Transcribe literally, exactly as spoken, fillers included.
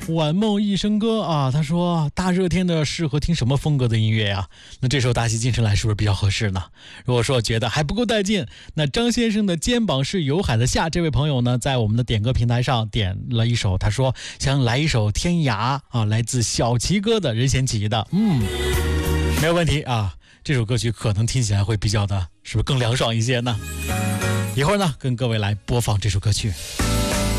晚梦一生歌啊，他说大热天的适合听什么风格的音乐呀？那这首大戏进城来是不是比较合适呢？如果说觉得还不够带劲，那张先生的肩膀是有海的下，这位朋友呢在我们的点歌平台上点了一首，他说想来一首天涯啊，来自小齐哥的任贤齐的，嗯，没有问题啊，这首歌曲可能听起来会比较的是不是更凉爽一些呢？一会儿呢跟各位来播放这首歌曲。